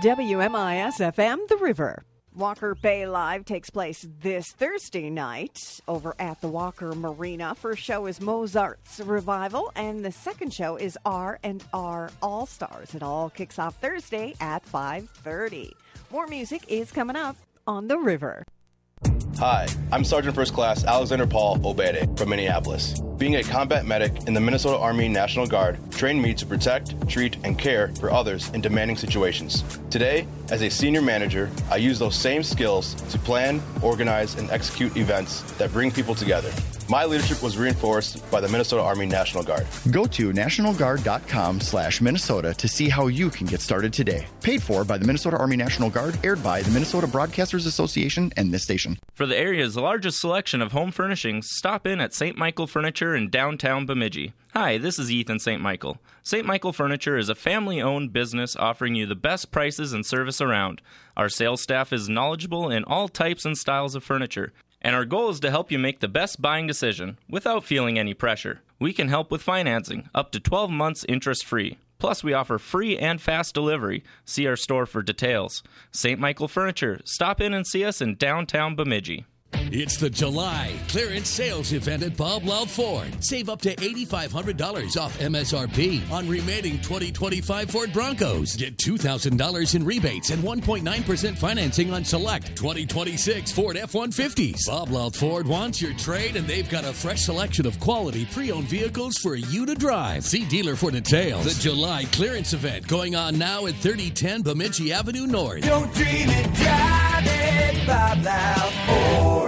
WMIS-FM, The River. Walker Bay Live takes place this Thursday night over at the Walker Marina. First show is Mozart's Revival, and the second show is R&R All-Stars. It all kicks off Thursday at 5:30. More music is coming up on The River. Hi, I'm Sergeant First Class Alexander Paul Obede from Minneapolis. Being a combat medic in the Minnesota Army National Guard trained me to protect, treat, and care for others in demanding situations. Today, as a senior manager, I use those same skills to plan, organize, and execute events that bring people together. My leadership was reinforced by the Minnesota Army National Guard. Go to nationalguard.com/Minnesota to see how you can get started today. Paid for by the Minnesota Army National Guard, aired by the Minnesota Broadcasters Association and this station. For the area's largest selection of home furnishings, stop in at St. Michael Furniture in downtown Bemidji. Hi, this is Ethan St. Michael. St. Michael Furniture is a family-owned business offering you the best prices and service around. Our sales staff is knowledgeable in all types and styles of furniture, and our goal is to help you make the best buying decision without feeling any pressure. We can help with financing, up to 12 months interest-free. Plus, we offer free and fast delivery. See our store for details. St. Michael Furniture. Stop in and see us in downtown Bemidji. It's the July clearance sales event at Bob Loud Ford. Save up to $8,500 off MSRP on remaining 2025 Ford Broncos. Get $2,000 in rebates and 1.9% financing on select 2026 Ford F-150s. Bob Loud Ford wants your trade, and they've got a fresh selection of quality pre-owned vehicles for you to drive. See dealer for details. The July clearance event going on now at 3010 Bemidji Avenue North. Don't dream it, drive it, Bob Loud Ford.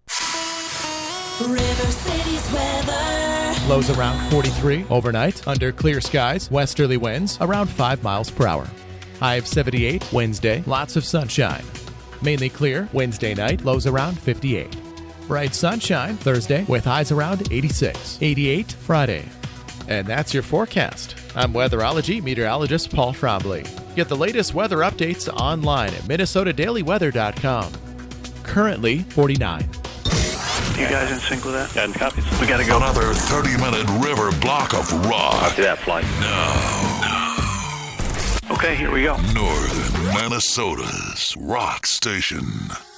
River City's weather. Lows around 43 overnight. Under clear skies, westerly winds around 5 miles per hour. High of 78 Wednesday. Lots of sunshine. Mainly clear Wednesday night. Lows around 58. Bright sunshine Thursday with highs around 86. 88 Friday. And that's your forecast. I'm weatherology meteorologist Paul Trombley. Get the latest weather updates online at minnesotadailyweather.com. Currently 49. You guys in sync with that? And copies. We got to go. Another 30-minute river block of rock. Copy that flight. Now. Okay, here we go. Northern Minnesota's rock station.